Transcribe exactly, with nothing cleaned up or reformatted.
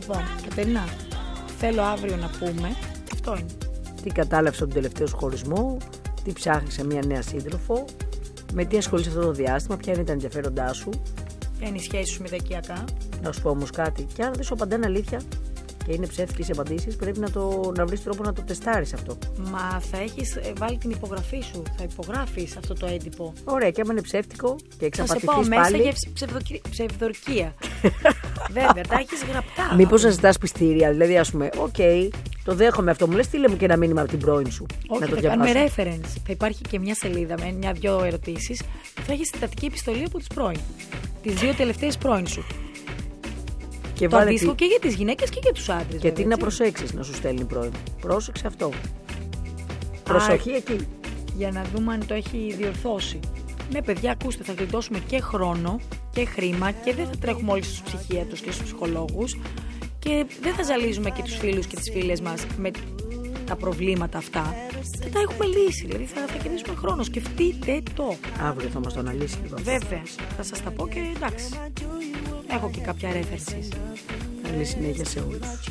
Λοιπόν, Κατερίνα, θέλω αύριο να πούμε. Αυτό είναι. Τι κατάλαβες από τον τελευταίο σου χωρισμό, τι ψάχνεις σε μια νέα σύντροφο, με τι ασχολείσαι αυτό το διάστημα, ποια είναι τα ενδιαφέροντά σου. Ποια είναι η σχέση σου μηδεκιακά. Να σου πω όμως κάτι, και αν δεν σου απαντάνε αλήθεια και είναι ψεύτικες οι απαντήσεις, πρέπει να, το, να βρεις τρόπο να το τεστάρεις αυτό. Μα θα έχεις βάλει την υπογραφή σου, θα υπογράφεις αυτό το έντυπο. Ωραία, και άμα είναι ψεύτικο και εξαπατηθείς πάλι. Θα σε πάω πάλι... μέσα για ψευδοκι... ψευδορκία. Βέβαια, τα έχεις γραπτά. Μήπως να ζητάς πιστήρια, δηλαδή ας πούμε, οκ, okay, το δέχομαι αυτό, μου λες, στείλε μου και ένα μήνυμα από την πρώην σου. Όχι, να το θα διαβάσω. κάνουμε reference. Θα υπάρχει και μια σελίδα με μια-δυο ερωτήσεις και θα έχεις συντατική επιστολή από τις πρώην. Τις δύο τελευταίες πρώην σου. Και το αντίστοιχο τι... και για τις γυναίκες και για τους άντρες. Και βέβαια, τι έτσι? να προσέξεις να σου στέλνει πρώην. Πρόσεξε αυτό. Προσοχή εκεί. Για να δούμε αν το έχει διορθώσει. Ναι, παιδιά, ακούστε, θα γλιτώσουμε και χρόνο και χρήμα και δεν θα τρέχουμε όλοι στους ψυχίατρους και στους ψυχολόγους και δεν θα ζαλίζουμε και τους φίλους και τις φίλες μας με τα προβλήματα αυτά. Θα τα έχουμε λύσει, δηλαδή θα, θα κερδίσουμε χρόνο. Σκεφτείτε το. Αύριο θα μας το αναλύσει λοιπόν. Βέβαια, θα σας τα πω και εντάξει. Έχω και κάποια references. Καλή συνέχεια σε όλους.